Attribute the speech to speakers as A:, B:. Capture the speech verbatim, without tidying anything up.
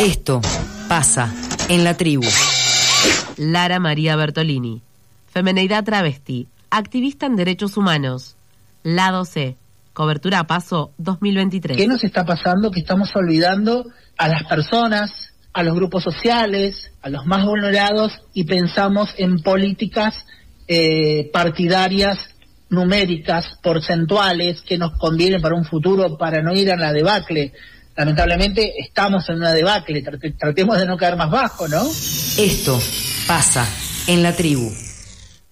A: Esto pasa en la tribu.
B: Lara María Bertolini, femeneidad travesti, activista en derechos humanos. Lado C, cobertura a paso dos mil veintitrés.
C: ¿Qué nos está pasando? Que estamos olvidando a las personas, a los grupos sociales, a los más vulnerados, y pensamos en políticas eh, partidarias, numéricas, porcentuales, que nos convienen para un futuro, para no ir a la debacle. Lamentablemente estamos en una debacle, tratemos de no caer más bajo, ¿no?
A: Esto pasa en la tribu.